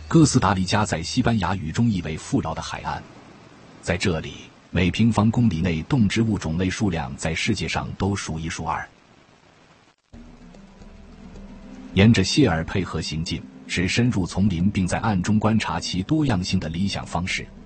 哥斯达黎加在西班牙语中意为富饶的海岸，在这里，每平方公里内动植物种类数量在世界上都数一数二。沿着谢尔佩河行进是深入丛林并在暗中观察其多样性的理想方式。